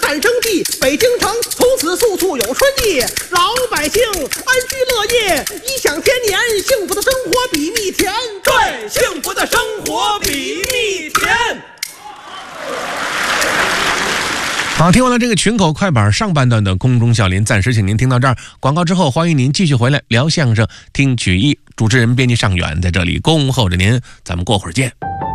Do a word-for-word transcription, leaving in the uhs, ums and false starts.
产生地，北京城从此处处有春意，老百姓安居乐业，颐享天年，幸福的生活比蜜甜。 对，幸福的生活比蜜甜。 好，听完了这个群口快板上半段的空中笑林，暂时请您听到这儿。广告之后，欢迎您继续回来聊相声、听曲艺。主持人编辑尚远在这里恭候着您，咱们过会儿见。